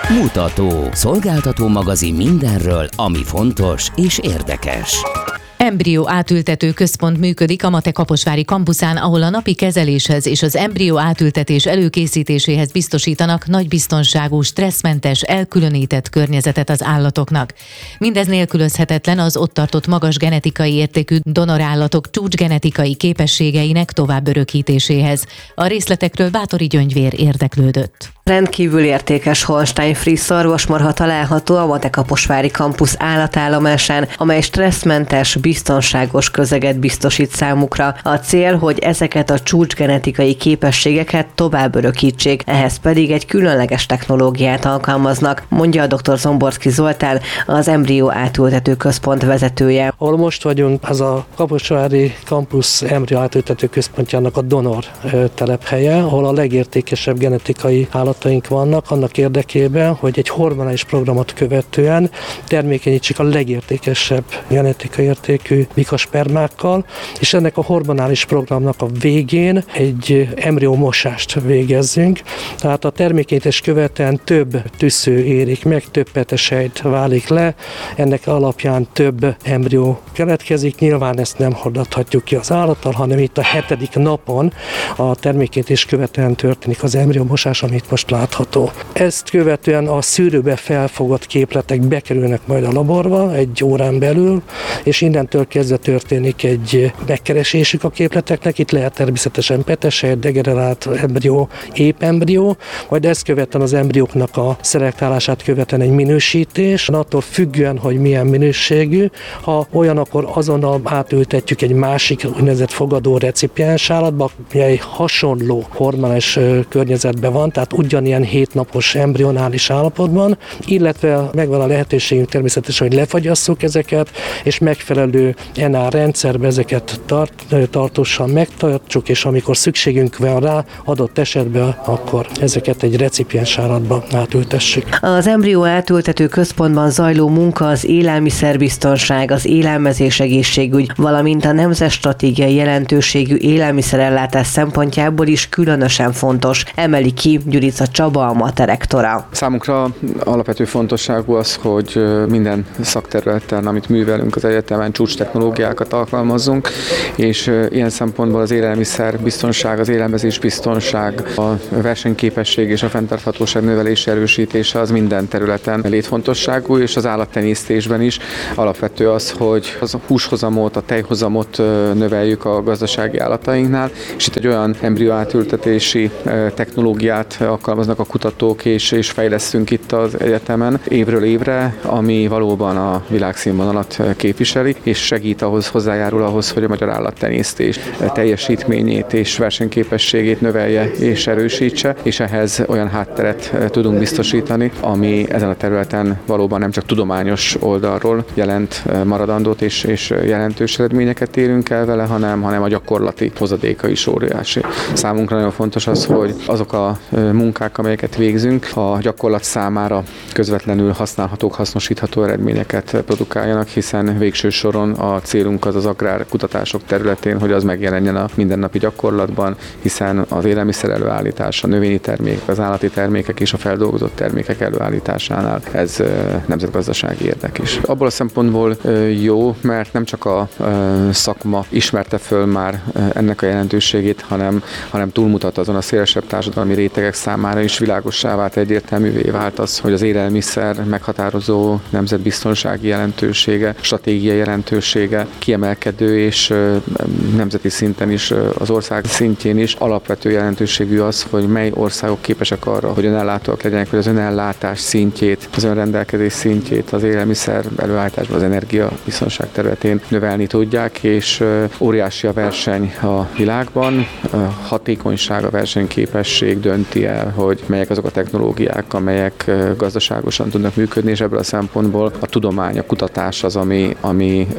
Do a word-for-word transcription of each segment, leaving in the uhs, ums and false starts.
Mutató. Szolgáltató magazin mindenről, ami fontos és érdekes. Embrió átültető központ működik a MATE kaposvári kampuszán, ahol a napi kezeléshez és az embrió átültetés előkészítéséhez biztosítanak nagybiztonságú, stresszmentes, elkülönített környezetet az állatoknak. Mindez nélkülözhetetlen az ott tartott magas genetikai értékű donorállatok csúcsgenetikai képességeinek tovább örökítéséhez. A részletekről Báthori Gyöngyvér érdeklődött. Rendkívül értékes holstein-fries szarvasmarha található a MATE kaposvári kampusz állatállomásán, amely stresszmentes, biztonságos közeget biztosít számukra. A cél, hogy ezeket a csúcsgenetikai képességeket tovább örökítsék, ehhez pedig egy különleges technológiát alkalmaznak, mondja a dr. Zomborszky Zoltán, az embrió átültető központ vezetője. Ahol most vagyunk, az a kaposvári kampusz embrió átültető központjának a donor telephelye, ahol a legértékesebb genetikai állataink vannak, annak érdekében, hogy egy hormonális programot követően termékenyítsük a legértékesebb genetikai értékű bikaspermákkal, és ennek a hormonális programnak a végén egy embrió mosást végezzünk. Tehát a termékenyítés követően több tüssző érik meg, több petesejt válik le, ennek alapján több embrió keletkezik. Nyilván ezt nem hordathatjuk ki az állattal, hanem itt a hetedik napon a termékenyítés követően történik az embriómosás, amit most látható. Ezt követően a szűrőbe felfogott képletek bekerülnek majd a laborba egy órán belül, és innentől kezdve történik egy megkeresésük a képleteknek. Itt lehet természetesen petesejt, degenerált embrió, ép embrió, majd ezt követően az embrióknak a szelektálását követően egy minősítés, attól függően, hogy milyen minőségű. Ha olyan, akkor azonnal átültetjük egy másik úgynevezett fogadó recipiens állatba, mely hasonló hormonális környezetben van, tehát ugyanilyen hétnapos embrionális állapotban, illetve megvan a lehetőségünk természetesen, hogy lefagyasszuk ezeket, és megfelelő en á rendszerbe ezeket tart, tartósan megtartsuk, és amikor szükségünk van rá, adott esetben, akkor ezeket egy recipiens állatba átültessük. Az embrió átültető központban zajló munka az élelmiszerbiztonság, az élelmezés egészségügy, valamint a nemzetstratégiai jelentőségű élelmiszerellátás szempontjából is különösen fontos, emeli ki Gyurica Csaba, a MATE rektora. Számunkra alapvető fontosságú az, hogy minden szakterületen, amit művelünk az egyetemen, csúcs technológiákat alkalmazzunk, és ilyen szempontból az élelmiszer biztonság, az élelmezés biztonság, a versenyképesség és a fenntarthatóság növelése, erősítése az minden területen létfontosságú, és az állattenyésztésben is alapvető az, hogy az a húshozamot, a tejhozamot növeljük a gazdasági állatainknál, és itt egy olyan embrió átültetési technológiát alkalmaznak a kutatók, és, és fejlesztünk itt az egyetemen évről évre, ami valóban a világszínvonalat képviseli, és segít ahhoz, hozzájárul ahhoz, hogy a magyar állattenyésztés teljesítményét és versenyképességét növelje és erősítse, és ehhez olyan hátteret tudunk biztosítani, ami ezen a területen valóban nem csak tudományos oldalról jelent maradandót és, és jelentős eredményeket érünk el vele, hanem, hanem a gyakorlati hozadéka is óriási. Számunkra nagyon fontos az, hogy azok a munkák, amelyeket végzünk, a gyakorlat számára közvetlenül használhatók, hasznosítható eredményeket produkáljanak, hiszen végső soron a célunk az az agrárkutatások területén, hogy az megjelenjen a mindennapi gyakorlatban, hiszen az élelmiszer előállítás, a növényi termék, az állati termékek és a feldolgozott termékek előállításánál ez nemzetgazdasági érdek is. Abból a szempontból jó, mert nem csak a szakma ismerte föl már ennek a jelentőségét, hanem, hanem túlmutat azon a szélesebb társadalmi rétegek számára is világossá vált, egyértelművé vált az, hogy az élelmiszer meghatározó nemzetbiztonsági jelentősége, stratégiai jelentősége kiemelkedő, és nemzeti szinten is, az ország szintjén is alapvető jelentőségű az, hogy mely országok képesek arra, hogy önellátóak legyenek, hogy az önellátás szintjét, az önrendelkezés szintjét az élelmiszer előállításban, az energiabiztonság területén növelni tudják, és óriási a verseny a világban, a hatékonyság, a versenyképesség dönti el, hogy melyek azok a technológiák, amelyek gazdaságosan tudnak működni, és ebből a szempontból a tudomány, a kutatás az, ami, ami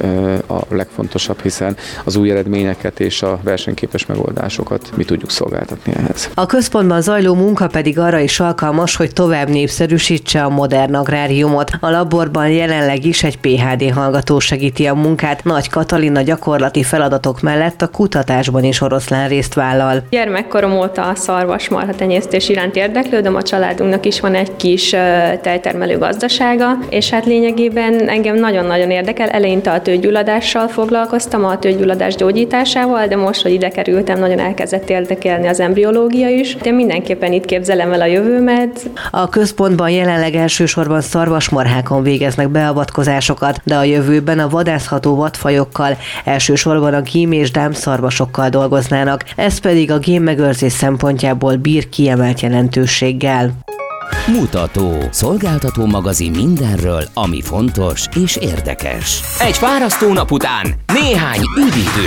a legfontosabb, hiszen az új eredményeket és a versenyképes megoldásokat mi tudjuk szolgáltatni ehhez. A központban zajló munka pedig arra is alkalmas, hogy tovább népszerűsítse a modern agráriumot. A laborban jelenleg is egy pé há dé hallgató segíti a munkát. Nagy Katalin a gyakorlati feladatok mellett a kutatásban is oroszlán részt vállal. Gyermekkorom óta a szarvasmarha tenyésztés iránt érdeklődöm, a családunknak is van egy kis tejtermelő gazdasága, és hát lényegében engem nagyon-nagyon érdekel. Eleinte a tőgyulladással foglalkoztam, a tőgyulladás gyógyításával, de most, hogy ide kerültem, nagyon elkezdett érdekelni az embriológia is. Én mindenképpen itt képzelem el a jövőmet. A központban jelenleg elsősorban szarvasmarhákon végeznek beavatkozásokat, de a jövőben a vadászható vadfajokkal, elsősorban a gím- és dámszarvasokkal dolgoznának. Ez pedig a génmegőrzés szempontjából bír kiemelt jelentőséggel. Mutató. Szolgáltató magazin mindenről, ami fontos és érdekes. Egy fárasztó nap után néhány üdítő